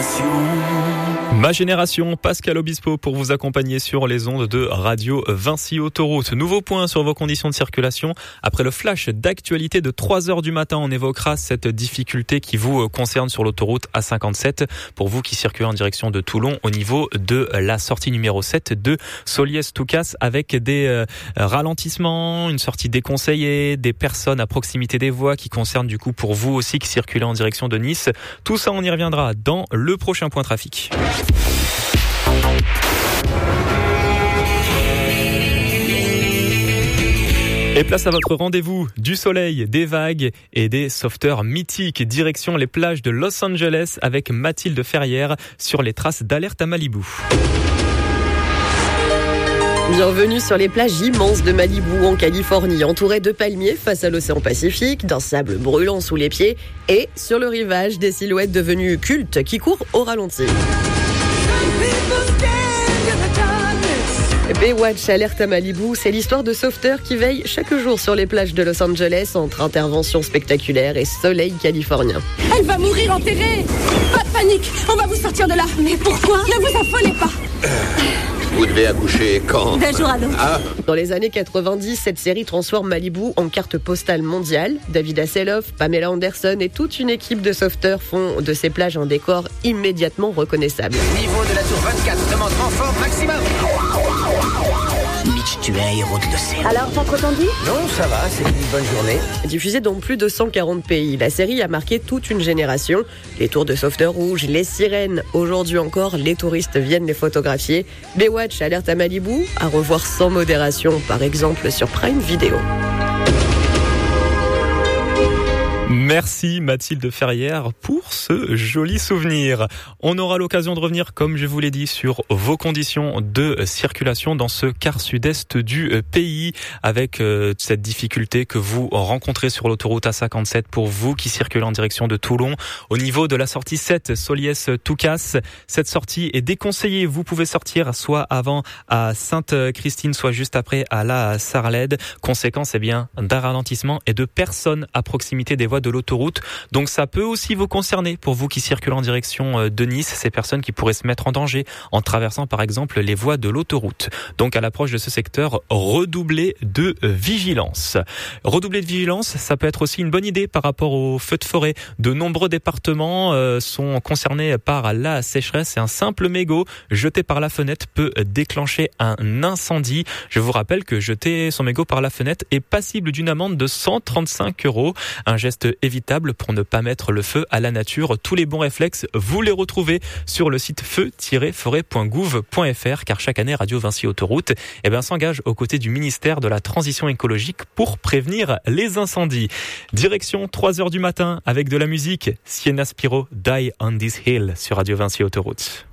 Ma génération, Pascal Obispo pour vous accompagner sur les ondes de Radio Vinci Autoroute. Nouveau point sur vos conditions de circulation. Après le flash d'actualité de 3h du matin, on évoquera cette difficulté qui vous concerne sur l'autoroute A57 pour vous qui circulez en direction de Toulon au niveau de la sortie numéro 7 de Solliès-Toucas avec des ralentissements, une sortie déconseillée, des personnes à proximité des voies qui concernent du coup pour vous aussi qui circulez en direction de Nice. Tout ça, on y reviendra dans le prochain point trafic. Et place à votre rendez-vous du soleil, des vagues et des sauveteurs mythiques. Direction les plages de Los Angeles avec Mathilde Ferrière sur les traces d'Alerte à Malibu. Bienvenue sur les plages immenses de Malibu en Californie, entourées de palmiers face à l'océan Pacifique, d'un sable brûlant sous les pieds et sur le rivage des silhouettes devenues cultes qui courent au ralenti. Baywatch Alerte à Malibu, c'est l'histoire de sauveteurs qui veillent chaque jour sur les plages de Los Angeles entre interventions spectaculaires et soleil californien. Elle va mourir enterrée. Pas de panique, on va vous sortir de là. Mais pourquoi ? Ne vous affolez pas. Vous devez accoucher quand ? D'un jour à l'autre. Dans les années 90, cette série transforme Malibu en carte postale mondiale. David Hasselhoff, Pamela Anderson et toute une équipe de sauveteurs font de ces plages un décor immédiatement reconnaissable. Niveau de la tour 24, demande renfort maximum. Mitch, tu es un héros de l'océan. Alors, t'entends dit ? Non, ça va, c'est une bonne journée. Diffusée dans plus de 140 pays, la série a marqué toute une génération. Les tours de sauveteurs rouges, les sirènes. Aujourd'hui encore, les touristes viennent les photographier. Baywatch Alerte à Malibu, à revoir sans modération, par exemple sur Prime Video. Merci Mathilde Ferrière pour ce joli souvenir. On aura l'occasion de revenir, comme je vous l'ai dit, sur vos conditions de circulation dans ce quart sud-est du pays, avec cette difficulté que vous rencontrez sur l'autoroute A57 pour vous qui circulez en direction de Toulon. Au niveau de la sortie 7, Solliès-Toucas, cette sortie est déconseillée. Vous pouvez sortir soit avant à Sainte-Christine, soit juste après à la Sarlède. Conséquence, bien, d'un ralentissement et de personnes à proximité des voies de l'autoroute. Donc ça peut aussi vous concerner pour vous qui circulez en direction de Nice, ces personnes qui pourraient se mettre en danger en traversant par exemple les voies de l'autoroute. Donc à l'approche de ce secteur, redoublez de vigilance. Redoubler de vigilance, ça peut être aussi une bonne idée par rapport aux feux de forêt. De nombreux départements sont concernés par la sécheresse et un simple mégot jeté par la fenêtre peut déclencher un incendie. Je vous rappelle que jeter son mégot par la fenêtre est passible d'une amende de 135 €. Un geste évitable pour ne pas mettre le feu à la nature. Tous les bons réflexes, vous les retrouvez sur le site feu-forêt.gouv.fr car chaque année Radio Vinci Autoroute s'engage aux côtés du ministère de la Transition écologique pour prévenir les incendies. Direction 3h du matin avec de la musique. Sienna Spiro, Die on this Hill sur Radio Vinci Autoroute.